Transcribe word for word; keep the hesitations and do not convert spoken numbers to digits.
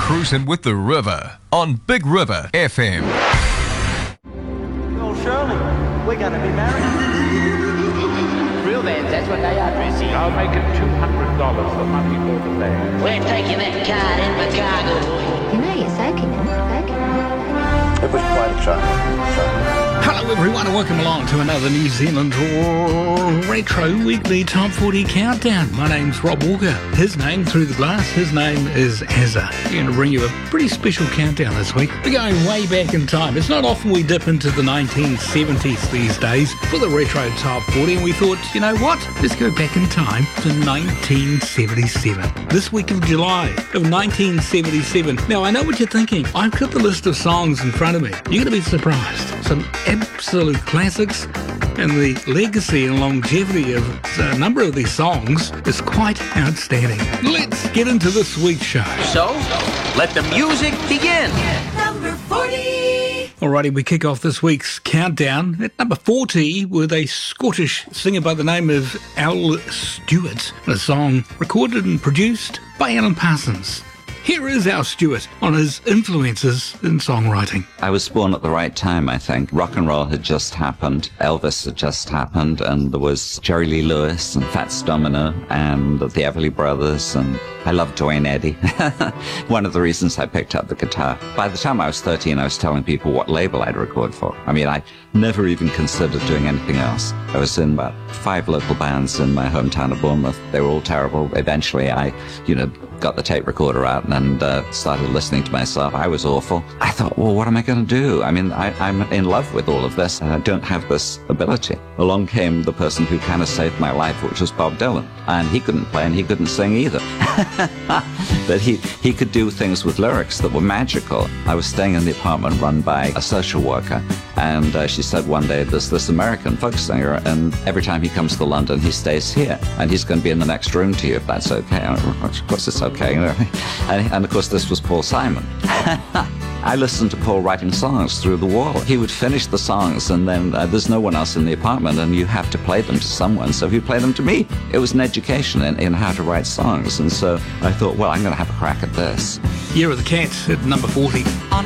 Cruising with the River on Big River F M. Well, Shirley, we're going to be married. Real bands, that's what they are, Dressy. I'll make it two hundred dollars for money for the band. We're taking that card in for cargo. You know you're soaking in it, soaking in it. It was quite a show. Hello everyone and welcome along to another New Zealand Retro Weekly Top forty Countdown. My name's Rob Walker. His name, through the glass, his name is Azza. We're going to bring you a pretty special countdown this week. We're going way back in time. It's not often we dip into the nineteen seventies these days for the Retro Top forty, and we thought, you know what? Let's go back in time to nineteen seventy-seven. This week of July of nineteen seventy-seven. Now, I know what you're thinking. I've got the list of songs in front of me. You're going to be surprised. Some absolute classics, and the legacy and longevity of a number of these songs is quite outstanding. Let's get into this week's show. So, let the music begin. Number forty. Alrighty, we kick off this week's countdown at number forty with a Scottish singer by the name of Al Stewart, a song recorded and produced by Alan Parsons. Here is Al Stewart on his influences in songwriting. I was born at the right time, I think. Rock and roll had just happened. Elvis had just happened, and there was Jerry Lee Lewis and Fats Domino and the Everly Brothers, and I loved Dwayne Eddy. One of the reasons I picked up the guitar. By the time I was thirteen, I was telling people what label I'd record for. I mean, I never even considered doing anything else. I was in about five local bands in my hometown of Bournemouth. They were all terrible. Eventually, I, you know, got the tape recorder out and uh, started listening to myself. I was awful. I thought, well, what am I going to do? I mean, I, I'm in love with all of this, and I don't have this ability. Along came the person who kind of saved my life, which was Bob Dylan. And he couldn't play and he couldn't sing either. But he, he could do things with lyrics that were magical. I was staying in the apartment run by a social worker, and uh, she said one day, there's this American folk singer, and every time he comes to London, he stays here, and he's going to be in the next room to you, if that's okay. Of course it's okay. And, and of course this was Paul Simon. I listened to Paul writing songs through the wall. He would finish the songs, and then uh, there's no one else in the apartment, and you have to play them to someone, so he played them to me. It was an education in, in how to write songs, and so I thought, well, I'm going to have a crack at this. Year of the Cat at number forty.